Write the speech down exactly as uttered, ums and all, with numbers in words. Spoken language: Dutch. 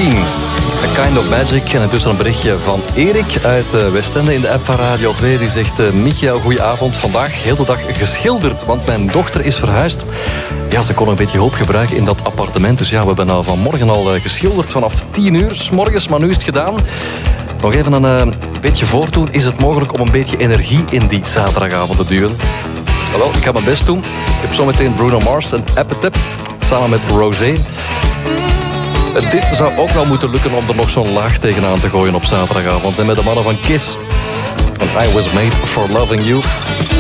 Queen. A Kind of Magic. En intussen een berichtje van Erik uit uh, Westende in de app van Radio twee. Die zegt, uh, Michael, goedenavond. Vandaag heel de dag geschilderd, want mijn dochter is verhuisd. Ja, ze kon een beetje hulp gebruiken in dat appartement. Dus ja, we hebben nou vanmorgen al uh, geschilderd vanaf tien uur 's morgens, maar nu is het gedaan. Nog even een uh, beetje voordoen. Is het mogelijk om een beetje energie in die zaterdagavond te duwen? Wel, ik ga mijn best doen. Ik heb zometeen Bruno Mars en Appetip samen met Rosé. Dit zou ook wel moeten lukken om er nog zo'n laag tegenaan te gooien op zaterdagavond. En met de mannen van Kiss. And I Was Made For Loving You.